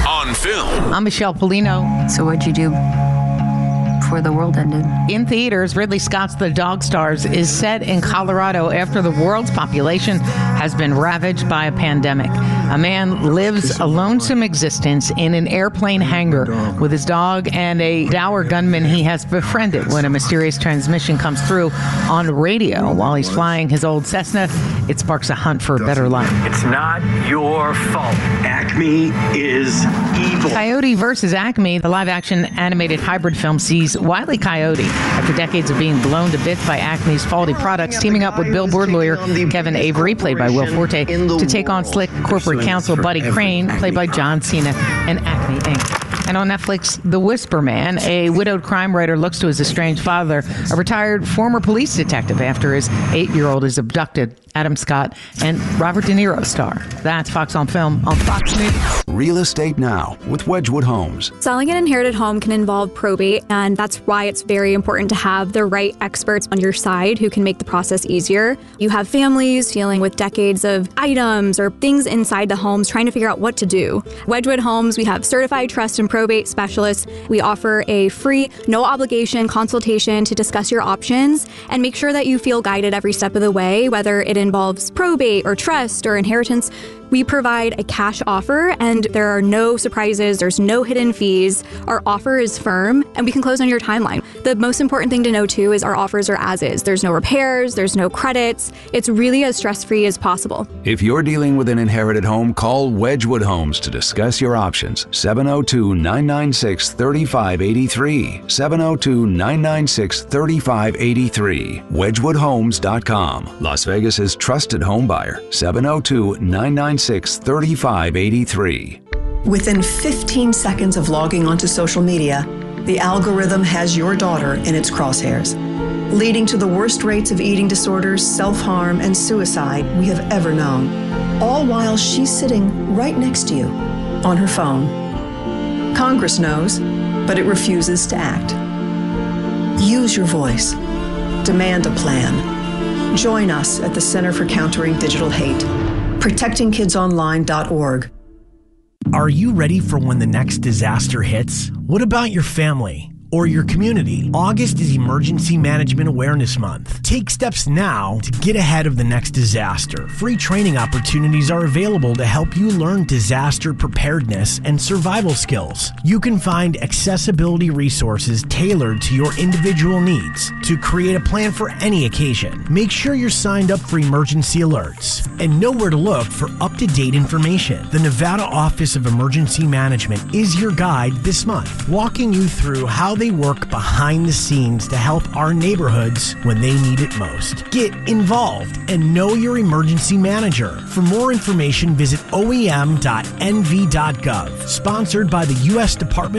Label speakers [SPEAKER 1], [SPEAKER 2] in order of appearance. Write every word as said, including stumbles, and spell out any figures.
[SPEAKER 1] on Film.
[SPEAKER 2] I'm Michelle Polino.
[SPEAKER 3] So what'd you do before the world ended?
[SPEAKER 2] In theaters, Ridley Scott's The Dog Stars is set in Colorado after the world's population has been ravaged by a pandemic. A man lives a lonesome existence in an airplane hangar with his dog and a dour gunman he has befriended when a mysterious transmission comes through on radio while he's flying his old Cessna. It sparks a hunt for a better life.
[SPEAKER 4] It's not your fault.
[SPEAKER 5] Acme is evil.
[SPEAKER 2] Coyote versus Acme, the live-action animated hybrid film, sees Wile E. Coyote, after decades of being blown to bits by Acme's faulty products, teaming up with billboard lawyer Kevin Avery, played by Will Forte, to take on slick corporate counsel Buddy Crane, played by John Cena, and Acme Incorporated. And on Netflix, The Whisper Man, a widowed crime writer looks to his estranged father, a retired former police detective, after his eight-year-old is abducted. Adam Scott and Robert De Niro star. That's Fox on Film on Fox News.
[SPEAKER 6] Real Estate Now with Wedgwood Homes.
[SPEAKER 7] Selling an inherited home can involve probate, and that's why it's very important to have the right experts on your side who can make the process easier. You have families dealing with decades of items or things inside the homes trying to figure out what to do. Wedgwood Homes, we have certified trust and probate specialists. We offer a free, no obligation consultation to discuss your options and make sure that you feel guided every step of the way, whether it involves probate or trust or inheritance. We provide a cash offer, and there are no surprises. There's no hidden fees. Our offer is firm, and we can close on your timeline. The most important thing to know, too, is our offers are as is. There's no repairs. There's no credits. It's really as stress-free as possible.
[SPEAKER 6] If you're dealing with an inherited home, call Wedgwood Homes to discuss your options. seven oh two, nine nine six, three five eight three. seven oh two, nine nine six, three five eight three. wedgwood homes dot com. Las Vegas's trusted home buyer. seven oh two, nine nine six, three five eight three.
[SPEAKER 8] Within fifteen seconds of logging onto social media, the algorithm has your daughter in its crosshairs, leading to the worst rates of eating disorders, self-harm, and suicide we have ever known, all while she's sitting right next to you on her phone. Congress knows, but it refuses to act. Use your voice. Demand a plan. Join us at the Center for Countering Digital Hate. protecting kids online dot org.
[SPEAKER 9] Are you ready for when the next disaster hits? What about your family or your community? August is Emergency Management Awareness Month. Take steps now to get ahead of the next disaster. Free training opportunities are available to help you learn disaster preparedness and survival skills. You can find accessibility resources tailored to your individual needs to create a plan for any occasion. Make sure you're signed up for emergency alerts and know where to look for up-to-date information. The Nevada Office of Emergency Management is your guide this month, walking you through how they work behind the scenes to help our neighborhoods when they need it most. Get involved and know your emergency manager. For more information, visit O E M dot N V dot gov. Sponsored by the U S Department